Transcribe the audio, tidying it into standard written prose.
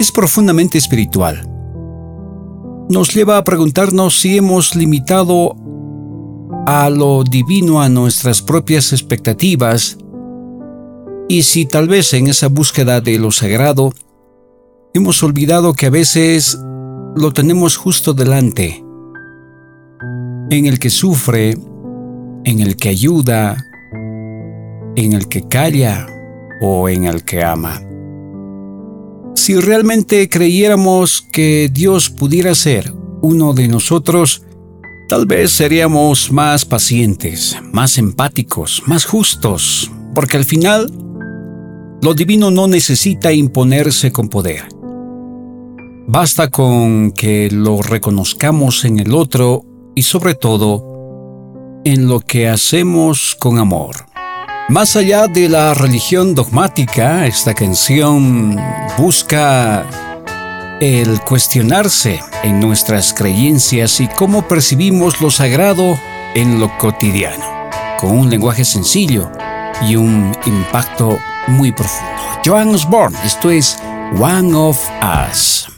es profundamente espiritual. Nos lleva a preguntarnos si hemos limitado a lo divino a nuestras propias expectativas y si tal vez en esa búsqueda de lo sagrado hemos olvidado que a veces lo tenemos justo delante, en el que sufre, en el que ayuda, en el que calla o en el que ama. Si realmente creyéramos que Dios pudiera ser uno de nosotros, tal vez seríamos más pacientes, más empáticos, más justos, porque al final, lo divino no necesita imponerse con poder. Basta con que lo reconozcamos en el otro y sobre todo, en lo que hacemos con amor. Más allá de la religión dogmática, esta canción busca el cuestionarse en nuestras creencias y cómo percibimos lo sagrado en lo cotidiano, con un lenguaje sencillo y un impacto muy profundo. Joan Osborne, esto es One of Us.